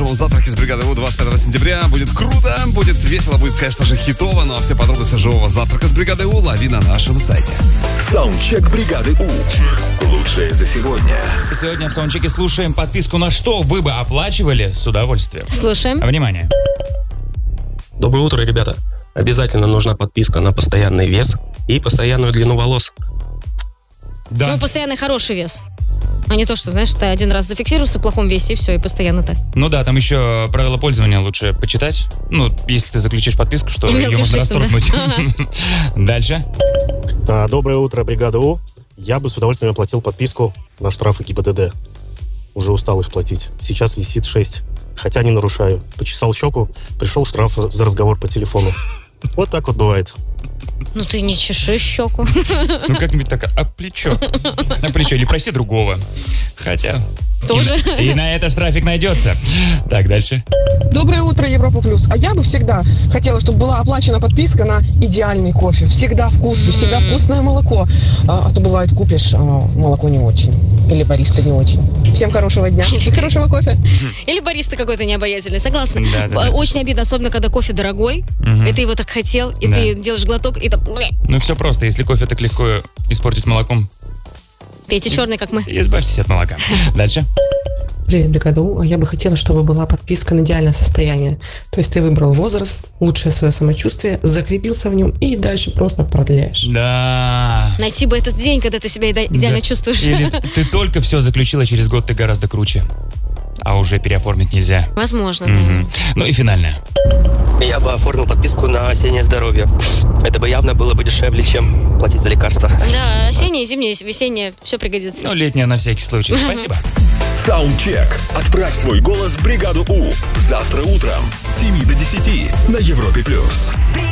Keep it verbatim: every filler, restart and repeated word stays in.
шоу «Завтраки с бригадой У» двадцать пятого сентября. Будет круто, будет весело, будет, конечно же, хитово. Ну а все подробности живого «Завтрака с бригадой У» лови на нашем сайте. Саундчек бригады У. Лучшее за сегодня. Сегодня в саундчеке слушаем подписку на что вы бы оплачивали с удовольствием. Слушаем. Внимание. Доброе утро, ребята. Обязательно нужна подписка на постоянный вес и постоянную длину волос. Да. Ну, постоянный хороший вес. А не то, что, знаешь, ты один раз зафиксировался в плохом весе, и все, и постоянно так. Ну да, там еще правила пользования лучше почитать. Ну, если ты заключишь подписку, что И ее мелким можно шрифтом, расторгнуть. да. Дальше. А, Доброе утро, бригада У. Я бы с удовольствием оплатил подписку на штрафы ГИБДД. Уже устал их платить. Сейчас висит шесть. Хотя не нарушаю. Почесал щеку, пришел штраф за разговор по телефону. Вот так вот бывает. Ну, ты не чеши щеку. Ну, как-нибудь так, а плечо? А плечо, или проси другого. Хотя... Тоже. И, и на это штрафик найдется. Так, дальше. Доброе утро, Европа Плюс. А я бы всегда хотела, чтобы была оплачена подписка на идеальный кофе. Всегда вкусный, всегда вкусное молоко. А, а то бывает, купишь, а молоко не очень. Или бариста не очень. Всем хорошего дня и хорошего кофе. Или бариста какой-то необаятельный, согласна. Да, да, да. Очень обидно, особенно когда кофе дорогой, Мгм. и ты его так хотел, и Да. ты делаешь глоток, и там... Ну, все просто. Если кофе так легко испортить молоком, Пейте черный, как мы. избавьтесь от молока. Дальше. Привет, бригада У. Я бы хотела, чтобы была подписка на идеальное состояние. То есть ты выбрал возраст, улучшил свое самочувствие, закрепился в нем и дальше просто продляешь. Да. Найти бы этот день, когда ты себя иде- идеально Да. чувствуешь. Или ты только все заключила, через год ты гораздо круче. А уже переоформить нельзя. Возможно, Мгм. да. Ну и финальное. Я бы оформил подписку на осеннее здоровье. Это бы явно было бы дешевле, чем платить за лекарства. Да, осеннее, зимнее, весеннее, все пригодится. Ну, летнее на всякий случай. Спасибо. Саундчек. Отправь свой голос в бригаду У. Завтра утром с семи до десяти на Европе+. плюс.